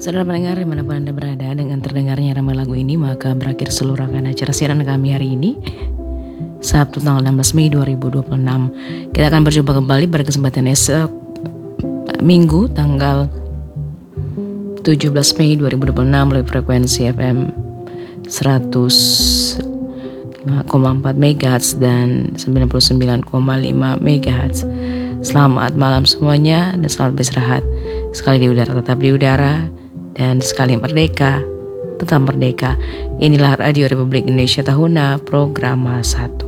Saudara pendengar dimanapun Anda berada, dengan terdengarnya ramai lagu ini maka berakhir seluruh rangkaian acara siaran kami hari ini, Sabtu tanggal 16 Mei 2026. Kita akan berjumpa kembali pada kesempatan esok Minggu tanggal 17 Mei 2026 melalui frekuensi FM 100,4 MHz dan 99,5 MHz. Selamat malam semuanya dan selamat beristirahat. Sekali di udara tetap di udara, dan sekali merdeka tetap merdeka. Inilah Radio Republik Indonesia Tahuna, Program 1.